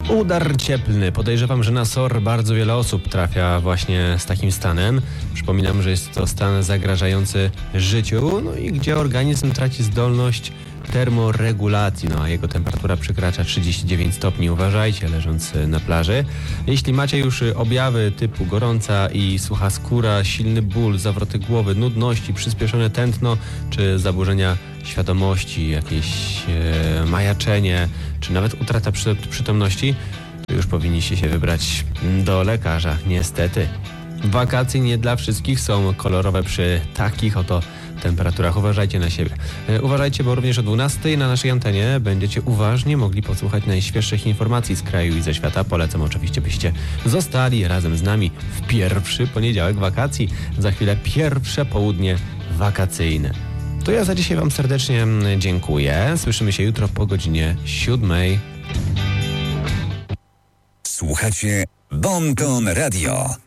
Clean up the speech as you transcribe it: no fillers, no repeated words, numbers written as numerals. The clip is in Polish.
Udar cieplny. Podejrzewam, że na SOR bardzo wiele osób trafia właśnie z takim stanem. Przypominam, że jest to stan zagrażający życiu, no i gdzie organizm traci zdolność termoregulacji, a jego temperatura przekracza 39 stopni. Uważajcie, leżąc na plaży. Jeśli macie już objawy typu gorąca i sucha skóra, silny ból, zawroty głowy, nudności, przyspieszone tętno czy zaburzenia świadomości, jakieś majaczenie, czy nawet utrata przytomności, to już powinniście się wybrać do lekarza, niestety. Wakacje nie dla wszystkich są kolorowe przy takich oto temperaturach. Uważajcie na siebie. Uważajcie, bo również o 12:00 na naszej antenie będziecie uważnie mogli posłuchać najświeższych informacji z kraju i ze świata. Polecam oczywiście, byście zostali razem z nami w pierwszy poniedziałek wakacji. Za chwilę pierwsze południe wakacyjne. To ja za dzisiaj Wam serdecznie dziękuję. Słyszymy się jutro po godzinie 7:00. Słuchacie Bon Ton Radio.